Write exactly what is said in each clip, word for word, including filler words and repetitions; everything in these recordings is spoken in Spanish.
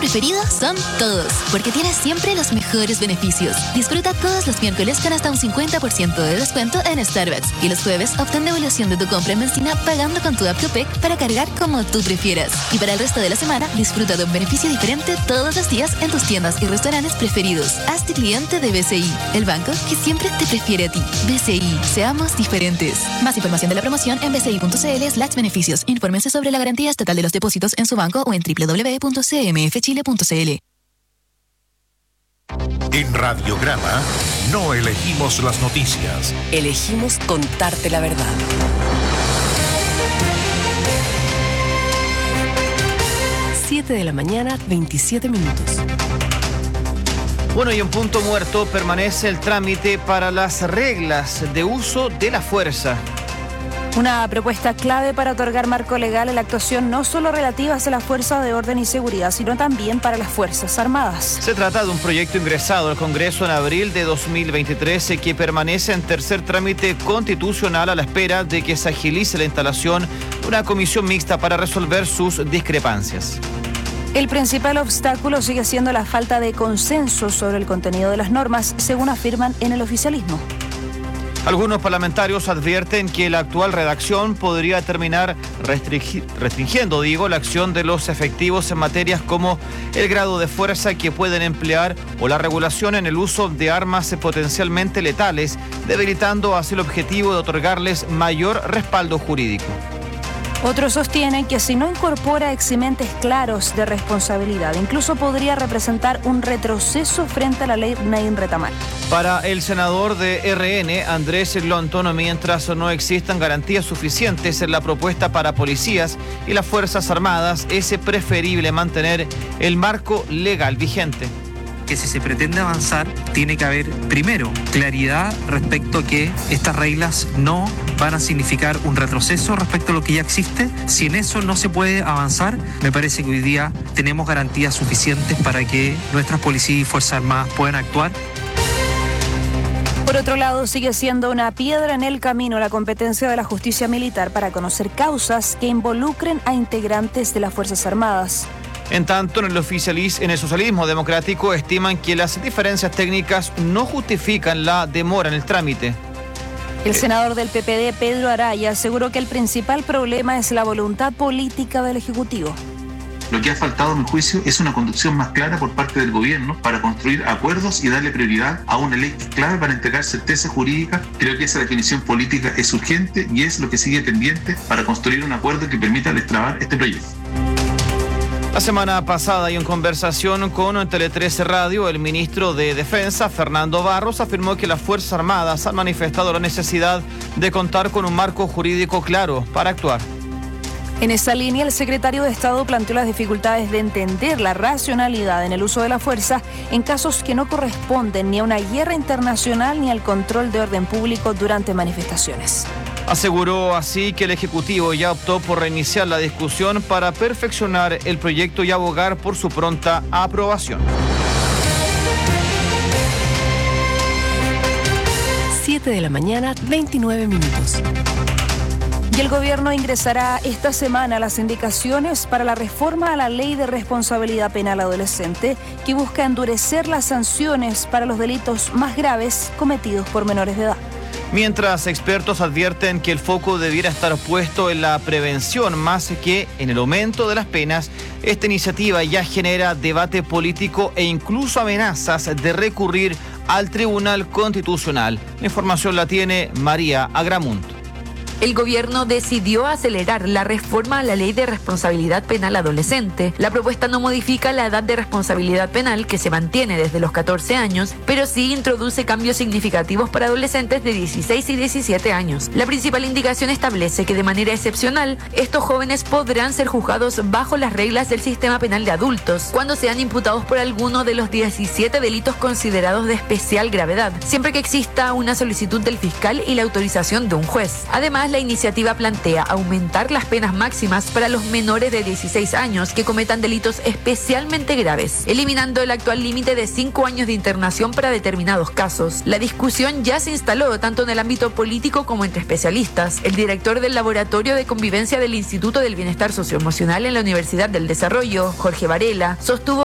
preferido son todos, porque tienes siempre los mejores beneficios. Disfruta todos los miércoles con hasta un cincuenta por ciento de descuento en Starbucks y los jueves obtén devolución de tu compra en benzina pagando con tu app Copec para cargar como tú prefieras. Y para el resto de la semana, disfruta de un beneficio diferente todos los días en tus tiendas y restaurantes preferidos. Hazte cliente de B C I, el banco que siempre te prefiere a ti. B C I, seamos diferentes. Más información de la promoción en bci.cl slash beneficios. Infórmense sobre la garantía estatal de los depósitos en su banco o en doble u doble u doble u punto c m f chile punto c l. En Radiograma no elegimos las noticias. Elegimos contarte la verdad. siete de la mañana, veintisiete minutos. Bueno, y en punto muerto permanece el trámite para las reglas de uso de la fuerza. Una propuesta clave para otorgar marco legal a la actuación no solo relativa a la fuerza de orden y seguridad, sino también para las Fuerzas Armadas. Se trata de un proyecto ingresado al Congreso en abril de dos mil veintitrés que permanece en tercer trámite constitucional a la espera de que se agilice la instalación de una comisión mixta para resolver sus discrepancias. El principal obstáculo sigue siendo la falta de consenso sobre el contenido de las normas, según afirman en el oficialismo. Algunos parlamentarios advierten que la actual redacción podría terminar restringi- restringiendo, digo, la acción de los efectivos en materias como el grado de fuerza que pueden emplear o la regulación en el uso de armas potencialmente letales, debilitando así el objetivo de otorgarles mayor respaldo jurídico. Otros sostienen que si no incorpora eximentes claros de responsabilidad, incluso podría representar un retroceso frente a la ley Naim Retamal. Para el senador de R N, Andrés Lonton, mientras no existan garantías suficientes en la propuesta para policías y las Fuerzas Armadas, es preferible mantener el marco legal vigente. Que si se pretende avanzar, tiene que haber, primero, claridad respecto a que estas reglas no van a significar un retroceso respecto a lo que ya existe. Si en eso no se puede avanzar, me parece que hoy día tenemos garantías suficientes para que nuestras policías y Fuerzas Armadas puedan actuar. Por otro lado, sigue siendo una piedra en el camino la competencia de la justicia militar para conocer causas que involucren a integrantes de las Fuerzas Armadas. En tanto, en el, oficialis- en el socialismo democrático estiman que las diferencias técnicas no justifican la demora en el trámite. El senador del P P D, Pedro Araya, aseguró que el principal problema es la voluntad política del Ejecutivo. Lo que ha faltado, a mi juicio, es una conducción más clara por parte del gobierno para construir acuerdos y darle prioridad a una ley clave para entregar certeza jurídica. Creo que esa definición política es urgente y es lo que sigue pendiente para construir un acuerdo que permita destrabar este proyecto. La semana pasada y en conversación con Tele trece Radio, el ministro de Defensa, Fernando Barros, afirmó que las Fuerzas Armadas han manifestado la necesidad de contar con un marco jurídico claro para actuar. En esa línea, el secretario de Estado planteó las dificultades de entender la racionalidad en el uso de la fuerza en casos que no corresponden ni a una guerra internacional ni al control de orden público durante manifestaciones. Aseguró así que el Ejecutivo ya optó por reiniciar la discusión para perfeccionar el proyecto y abogar por su pronta aprobación. siete de la mañana, veintinueve minutos. Y el gobierno ingresará esta semana las indicaciones para la reforma a la Ley de Responsabilidad Penal Adolescente, que busca endurecer las sanciones para los delitos más graves cometidos por menores de edad. Mientras expertos advierten que el foco debiera estar puesto en la prevención más que en el aumento de las penas, esta iniciativa ya genera debate político e incluso amenazas de recurrir al Tribunal Constitucional. La información la tiene María Agramunt. El gobierno decidió acelerar la reforma a la Ley de Responsabilidad Penal Adolescente. La propuesta no modifica la edad de responsabilidad penal, que se mantiene desde los catorce años, pero sí introduce cambios significativos para adolescentes de dieciséis y diecisiete años. La principal indicación establece que de manera excepcional, estos jóvenes podrán ser juzgados bajo las reglas del sistema penal de adultos, cuando sean imputados por alguno de los diecisiete delitos considerados de especial gravedad, siempre que exista una solicitud del fiscal y la autorización de un juez. Además, la iniciativa plantea aumentar las penas máximas para los menores de dieciséis años que cometan delitos especialmente graves, eliminando el actual límite de cinco años de internación para determinados casos. La discusión ya se instaló tanto en el ámbito político como entre especialistas. El director del Laboratorio de Convivencia del Instituto del Bienestar Socioemocional en la Universidad del Desarrollo, Jorge Varela, sostuvo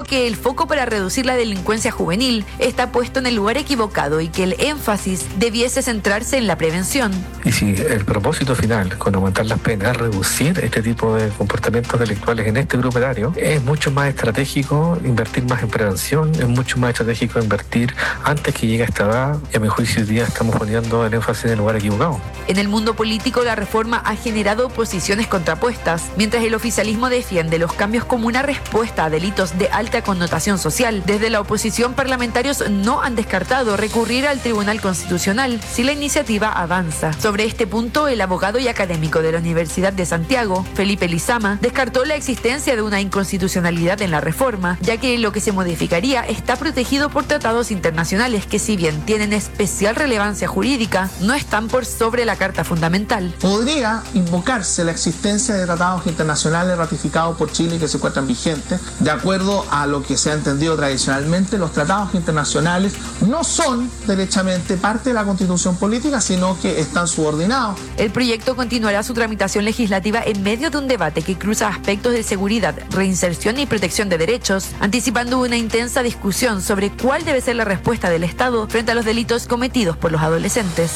que el foco para reducir la delincuencia juvenil está puesto en el lugar equivocado y que el énfasis debiese centrarse en la prevención. Y si el propósito final con aumentar las penas es reducir este tipo de comportamientos delictuales en este grupo etario, es mucho más estratégico invertir más en prevención, es mucho más estratégico invertir antes que llegue a esta edad, y a mi juicio hoy día estamos poniendo el énfasis en el lugar equivocado. En el mundo político, la reforma ha generado posiciones contrapuestas, mientras el oficialismo defiende los cambios como una respuesta a delitos de alta connotación social. Desde la oposición, parlamentarios no han descartado recurrir al Tribunal Constitucional si la iniciativa avanza. Sobre este punto, el abogado y académico de la Universidad de Santiago, Felipe Lizama, descartó la existencia de una inconstitucionalidad en la reforma, ya que lo que se modificaría está protegido por tratados internacionales que, si bien tienen especial relevancia jurídica, no están por sobre la Carta Fundamental. Podría invocarse la existencia de tratados internacionales ratificados por Chile que se encuentran vigentes. De acuerdo a lo que se ha entendido tradicionalmente, los tratados internacionales no son derechamente parte de la Constitución política, sino que están subordinados. El proyecto continuará su tramitación legislativa en medio de un debate que cruza aspectos de seguridad, reinserción y protección de derechos, anticipando una intensa discusión sobre cuál debe ser la respuesta del Estado frente a los delitos cometidos por los adolescentes.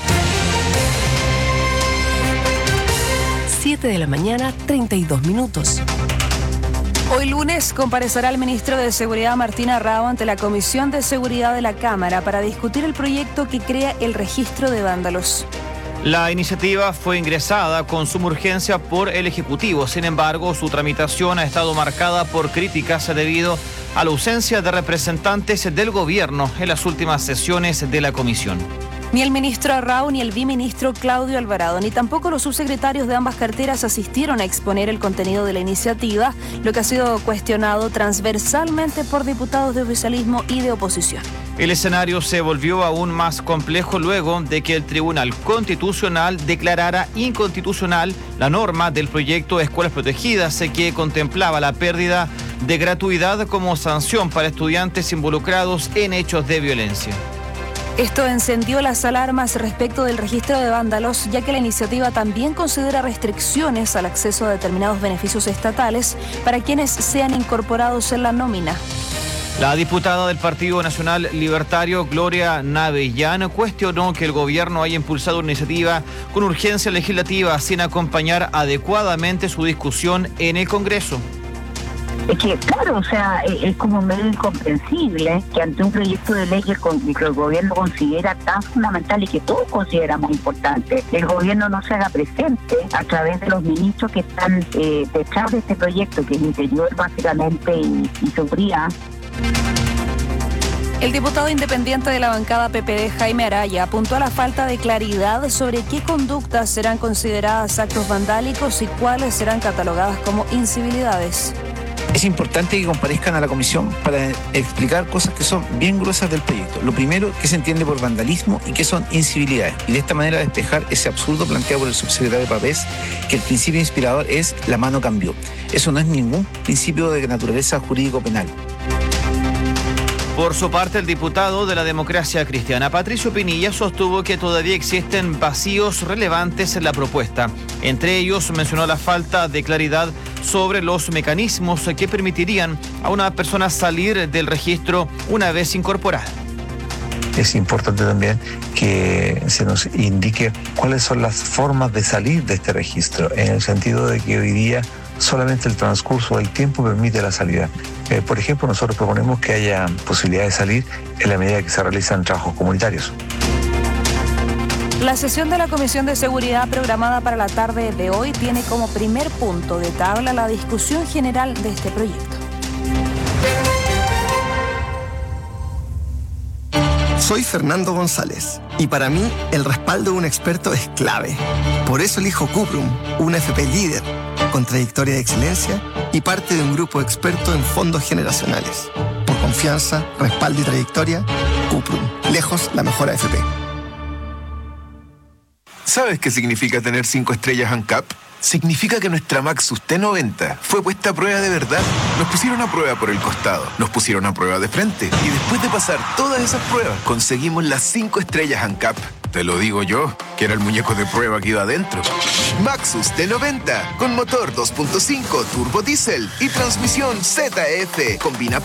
siete de la mañana, treinta y dos minutos. Hoy lunes comparecerá el ministro de Seguridad Martín Arrao ante la Comisión de Seguridad de la Cámara para discutir el proyecto que crea el registro de vándalos. La iniciativa fue ingresada con suma urgencia por el Ejecutivo. Sin embargo, su tramitación ha estado marcada por críticas debido a la ausencia de representantes del gobierno en las últimas sesiones de la comisión. Ni el ministro Arrao ni el viceministro Claudio Alvarado, ni tampoco los subsecretarios de ambas carteras asistieron a exponer el contenido de la iniciativa, lo que ha sido cuestionado transversalmente por diputados de oficialismo y de oposición. El escenario se volvió aún más complejo luego de que el Tribunal Constitucional declarara inconstitucional la norma del proyecto de Escuelas Protegidas que contemplaba la pérdida de gratuidad como sanción para estudiantes involucrados en hechos de violencia. Esto encendió las alarmas respecto del registro de vándalos, ya que la iniciativa también considera restricciones al acceso a determinados beneficios estatales para quienes sean incorporados en la nómina. La diputada del Partido Nacional Libertario, Gloria Navellán, cuestionó que el gobierno haya impulsado una iniciativa con urgencia legislativa sin acompañar adecuadamente su discusión en el Congreso. Es que, claro, o sea, es como medio incomprensible que ante un proyecto de ley que el gobierno considera tan fundamental y que todos consideramos importante, el gobierno no se haga presente a través de los ministros que están eh, detrás de este proyecto, que es Interior básicamente y, y Seguridad. El diputado independiente de la bancada P P D, Jaime Araya, apuntó a la falta de claridad sobre qué conductas serán consideradas actos vandálicos y cuáles serán catalogadas como incivilidades. Es importante que comparezcan a la comisión para explicar cosas que son bien gruesas del proyecto. Lo primero, qué se entiende por vandalismo y qué son incivilidades. Y de esta manera despejar ese absurdo planteado por el subsecretario Pavés, que el principio inspirador es la mano cambió. Eso no es ningún principio de naturaleza jurídico-penal. Por su parte, el diputado de la Democracia Cristiana, Patricio Pinilla, sostuvo que todavía existen vacíos relevantes en la propuesta. Entre ellos, mencionó la falta de claridad sobre los mecanismos que permitirían a una persona salir del registro una vez incorporada. Es importante también que se nos indique cuáles son las formas de salir de este registro, en el sentido de que hoy día solamente el transcurso del tiempo permite la salida. Eh, por ejemplo, nosotros proponemos que haya posibilidad de salir en la medida que se realizan trabajos comunitarios. La sesión de la Comisión de Seguridad programada para la tarde de hoy tiene como primer punto de tabla la discusión general de este proyecto. Soy Fernando González y para mí el respaldo de un experto es clave. Por eso elijo Cuprum, una F P líder, con trayectoria de excelencia y parte de un grupo experto en fondos generacionales. Por confianza, respaldo y trayectoria, Cuprum, lejos la mejor A F P. ¿Sabes qué significa tener cinco estrellas ANCAP? Significa que nuestra Maxus T noventa fue puesta a prueba de verdad. Nos pusieron a prueba por el costado, nos pusieron a prueba de frente y después de pasar todas esas pruebas, conseguimos las cinco estrellas ANCAP. Te lo digo yo, que era el muñeco de prueba que iba adentro. Maxus T noventa, con motor dos punto cinco turbo diésel y transmisión Z F. Combina